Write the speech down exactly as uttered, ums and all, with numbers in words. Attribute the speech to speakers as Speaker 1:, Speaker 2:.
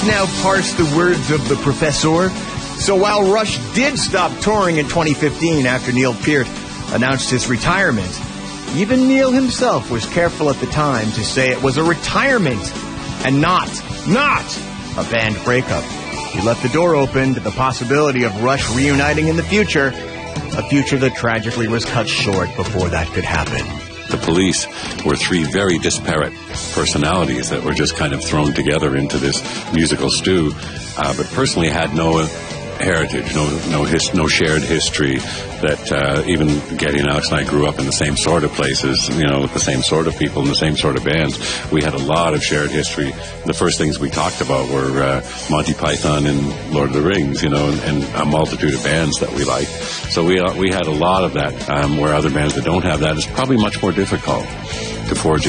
Speaker 1: Now parse the words of the professor. So while Rush did stop touring in twenty fifteen after Neil Peart announced his retirement, even Neil himself was careful at the time to say it was a retirement and not, not a band breakup. He left the door open to the possibility of Rush reuniting in the future, a future that tragically was cut short before that could happen.
Speaker 2: The Police were three very disparate personalities that were just kind of thrown together into this musical stew, uh, but personally had no heritage, no no his, no shared history. That uh, even Geddy and Alex and I grew up in the same sort of places, you know, with the same sort of people and the same sort of bands. We had a lot of shared history. The first things we talked about were uh, Monty Python and Lord of the Rings, you know, and, and a multitude of bands that we liked. So we uh, we had a lot of that. Um, where other bands that don't have that, it's probably much more difficult to forge